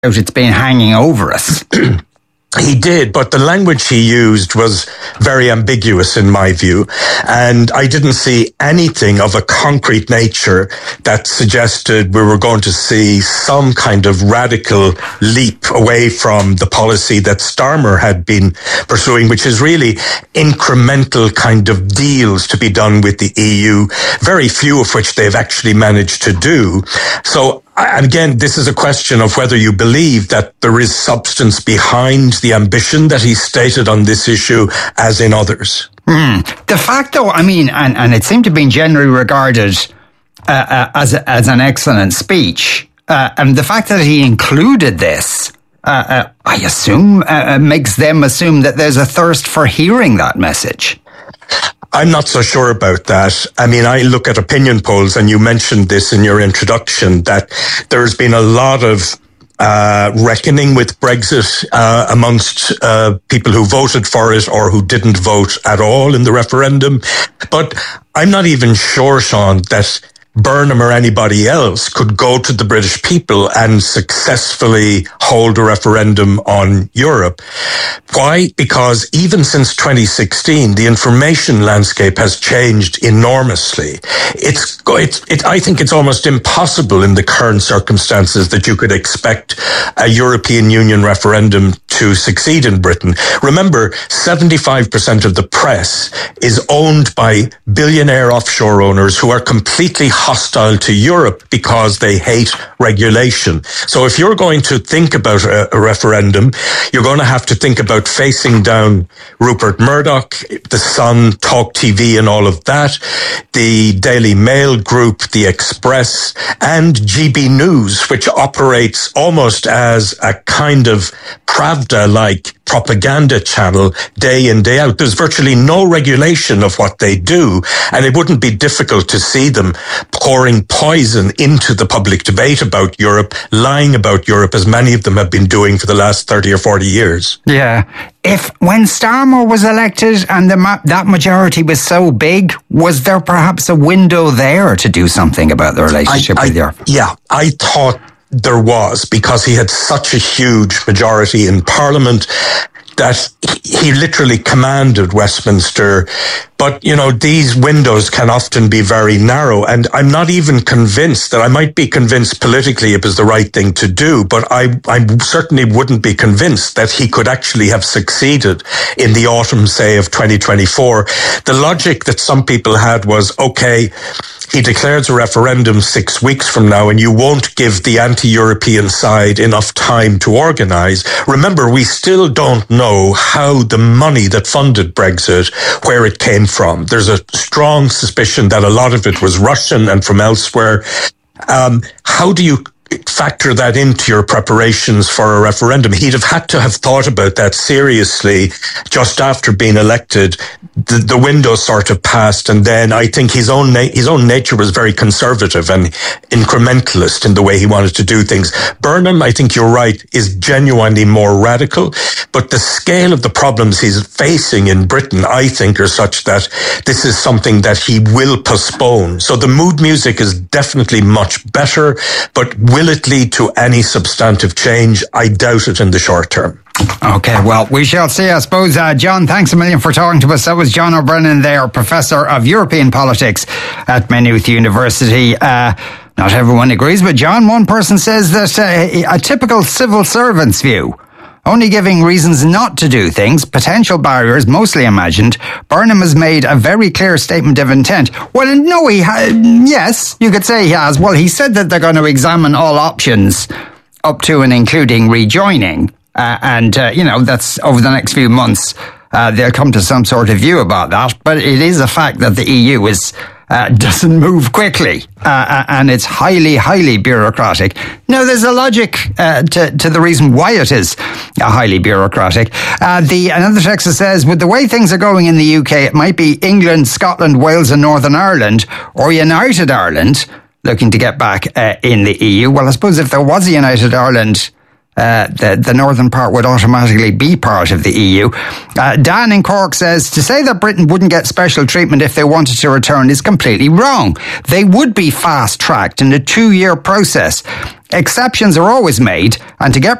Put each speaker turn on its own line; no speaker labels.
it's been hanging over us.
He did, but the language he used was very ambiguous in my view. And I didn't see anything of a concrete nature that suggested we were going to see some kind of radical leap away from the policy that Starmer had been pursuing, which is really incremental kind of deals to be done with the EU, very few of which they've actually managed to do. So, and again, this is a question of whether you believe that there is substance behind the ambition that he stated on this issue as in others.
The fact, though, I mean, and it seemed to be generally regarded as an excellent speech, and the fact that he included this, I assume, makes them assume that there's a thirst for hearing that message.
I'm not so sure about that. I mean, I look at opinion polls, and you mentioned this in your introduction, that there's been a lot of reckoning with Brexit amongst people who voted for it or who didn't vote at all in the referendum. But I'm not even sure, Sean, that Burnham or anybody else could go to the British people and successfully hold a referendum on Europe. Why? Because even since 2016, the information landscape has changed enormously. I think it's almost impossible in the current circumstances that you could expect a European Union referendum to succeed in Britain. Remember, 75% of the press is owned by billionaire offshore owners who are completely hostile to Europe because they hate regulation. So if you're going to think about a referendum, you're going to have to think about facing down Rupert Murdoch, The Sun, Talk TV and all of that, the Daily Mail Group, The Express, and GB News, which operates almost as a kind of Pravda-like propaganda channel day in, day out. There's virtually no regulation of what they do, and it wouldn't be difficult to see them pouring poison into the public debate about Europe, lying about Europe, as many of them have been doing for the last 30 or 40 years.
Yeah. When Starmer was elected and that majority was so big, was there perhaps a window there to do something about the relationship with Europe?
Yeah, I thought there was, because he had such a huge majority in Parliament that he literally commanded Westminster. But, you know, these windows can often be very narrow. And I'm not even convinced that I might be convinced politically it was the right thing to do, but I certainly wouldn't be convinced that he could actually have succeeded in the autumn, say, of 2024. The logic that some people had was, okay, he declares a referendum 6 weeks from now and you won't give the anti-European side enough time to organise. Remember, we still don't know how the money that funded Brexit, where it came from. There's a strong suspicion that a lot of it was Russian and from elsewhere. How do you factor that into your preparations for a referendum? He'd have had to have thought about that seriously just after being elected. The window sort of passed, and then I think his own nature was very conservative and incrementalist in the way he wanted to do things. Burnham, I think you're right, is genuinely more radical, but the scale of the problems he's facing in Britain, I think, are such that this is something that he will postpone. So the mood music is definitely much better, but will it lead to any substantive change? I doubt it in the short term.
Okay, well, we shall see, I suppose. John, thanks a million for talking to us. That was John O'Brennan there, Professor of European Politics at Maynooth University. Not everyone agrees with John. One person says that a typical civil servant's view, only giving reasons not to do things, potential barriers, mostly imagined. Burnham has made a very clear statement of intent. Well, no, yes, you could say he has. Well, he said that they're going to examine all options up to and including rejoining. That's over the next few months. They'll come to some sort of view about that. But it is a fact that the EU doesn't move quickly, and it's highly, highly bureaucratic. Now, there's a logic to the reason why it is highly bureaucratic. Another texter says, with the way things are going in the UK, it might be England, Scotland, Wales and Northern Ireland, or United Ireland, looking to get back in the EU. Well, I suppose if there was a United Ireland, the northern part would automatically be part of the EU. Dan in Cork says, to say that Britain wouldn't get special treatment if they wanted to return is completely wrong. They would be fast-tracked in a 2-year process. exceptions are always made, and to get